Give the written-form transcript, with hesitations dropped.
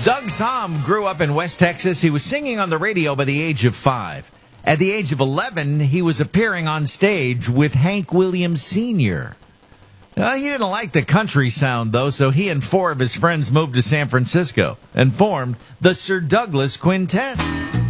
Doug Somm grew up in West Texas. He was singing on the radio by the age of 5. At the age of 11, he was appearing on stage with Hank Williams Sr. He didn't like the country sound, though, so he and 4 of his friends moved to San Francisco and formed the Sir Douglas Quintet.